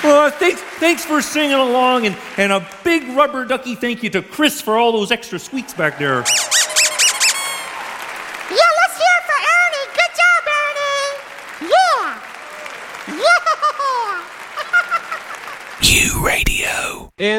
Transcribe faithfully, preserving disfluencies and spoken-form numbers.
Uh, thanks, thanks for singing along, and, and a big rubber ducky thank you to Chris for all those extra squeaks back there. Yeah, let's hear it for Ernie. Good job, Ernie. Yeah. Yeah. Q Radio. In